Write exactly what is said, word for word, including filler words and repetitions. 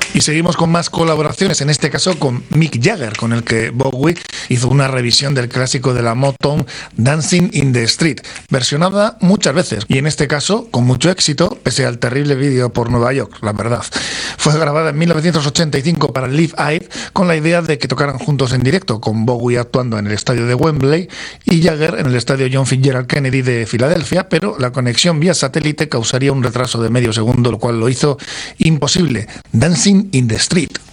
Y seguimos con más colaboraciones, en este caso con Mick Jagger, con el que Bowie hizo una revisión del clásico de la Motown Dancing in the Street, versionada muchas veces, y en este caso con mucho éxito, pese al terrible vídeo por Nueva York, la verdad. Fue grabada en mil novecientos ochenta y cinco para Live Aid, con la idea de que tocaran juntos en directo, con Bowie actuando en el estadio de Wembley y Jagger en el estadio John Fitzgerald Kennedy de Filadelfia, pero la conexión vía satélite causaría un retraso de medio segundo, lo cual lo hizo imposible. Dancing in the Street.